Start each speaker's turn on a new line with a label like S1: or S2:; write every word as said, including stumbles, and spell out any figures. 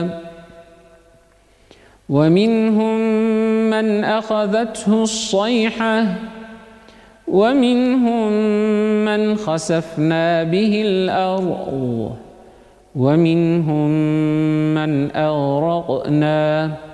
S1: ومنهم من أخذته الصيحة ومنهم من خسفنا به الأرض ومنهم من أغرقنا